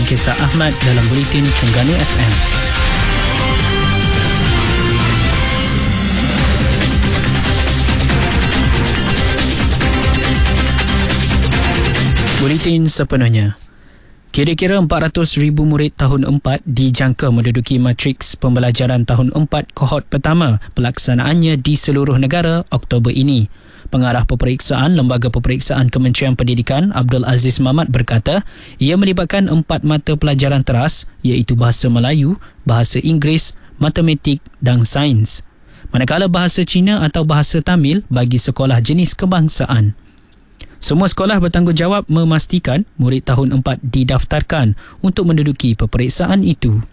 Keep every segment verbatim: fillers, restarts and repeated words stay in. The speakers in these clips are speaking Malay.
Kisah Ahmad dalam Buletin Terengganu F M. Buletin sepenuhnya. Kira-kira empat ratus ribu murid tahun empat dijangka menduduki matriks pembelajaran tahun empat kohort pertama pelaksanaannya di seluruh negara Oktober ini. Pengarah Peperiksaan Lembaga Peperiksaan Kementerian Pendidikan Abdul Aziz Mamat berkata, ia melibatkan empat mata pelajaran teras iaitu Bahasa Melayu, Bahasa Inggeris, Matematik dan Sains. Manakala Bahasa Cina atau Bahasa Tamil bagi sekolah jenis kebangsaan. Semua sekolah bertanggungjawab memastikan murid tahun empat didaftarkan untuk menduduki peperiksaan itu.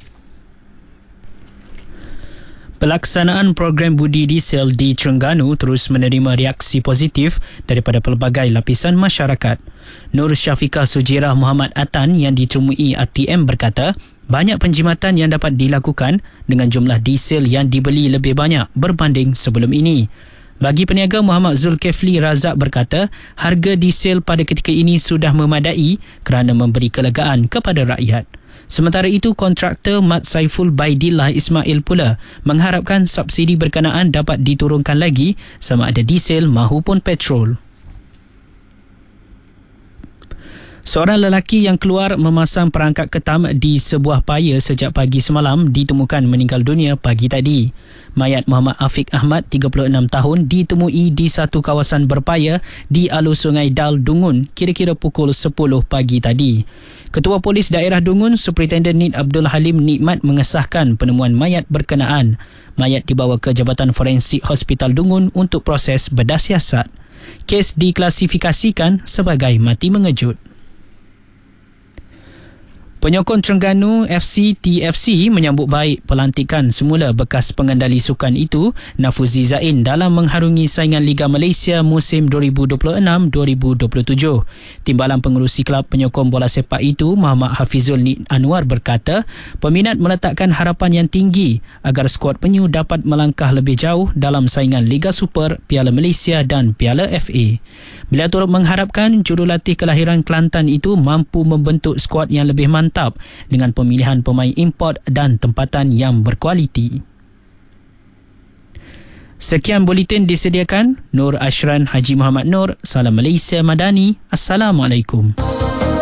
Pelaksanaan program budi diesel di Terengganu terus menerima reaksi positif daripada pelbagai lapisan masyarakat. Nur Syafiqah Sujirah Muhammad Atan yang ditemui R T M berkata, banyak penjimatan yang dapat dilakukan dengan jumlah diesel yang dibeli lebih banyak berbanding sebelum ini. Bagi peniaga, Muhammad Zulkifli Razak berkata, harga diesel pada ketika ini sudah memadai kerana memberi kelegaan kepada rakyat. Sementara itu, kontraktor Mat Saiful Baidillah Ismail pula mengharapkan subsidi berkenaan dapat diturunkan lagi sama ada diesel mahupun petrol. Seorang lelaki yang keluar memasang perangkap ketam di sebuah paya sejak pagi semalam ditemukan meninggal dunia pagi tadi. Mayat Muhammad Afiq Ahmad, tiga puluh enam tahun, ditemui di satu kawasan berpaya di alur Sungai Dal, Dungun, kira-kira pukul sepuluh pagi tadi. Ketua Polis Daerah Dungun, Superintendent Nid Abdul Halim Nikmat mengesahkan penemuan mayat berkenaan. Mayat dibawa ke Jabatan Forensik Hospital Dungun untuk proses bedah siasat. Kes diklasifikasikan sebagai mati mengejut. Penyokong Terengganu F C T F C menyambut baik pelantikan semula bekas pengendali sukan itu, Nafuzi Zain, dalam mengharungi saingan Liga Malaysia musim dua ribu dua puluh enam dua ribu dua puluh tujuh. Timbalan pengerusi kelab penyokong bola sepak itu, Muhammad Hafizul Nid Anwar berkata, peminat meletakkan harapan yang tinggi agar skuad penyu dapat melangkah lebih jauh dalam saingan Liga Super, Piala Malaysia dan Piala F A. Beliau turut mengharapkan jurulatih kelahiran Kelantan itu mampu membentuk skuad yang lebih mantap dengan pemilihan pemain import dan tempatan yang berkualiti. Sekian buletin disediakan Nur Ashran Haji Muhammad Nur. Salam Malaysia Madani. Assalamualaikum.